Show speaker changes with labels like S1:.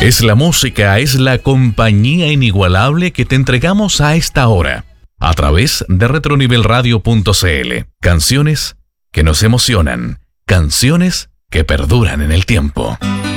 S1: Es la música, es la compañía inigualable que te entregamos a esta hora, a través de retronivelradio.cl. Canciones que nos emocionan, canciones que perduran en el tiempo.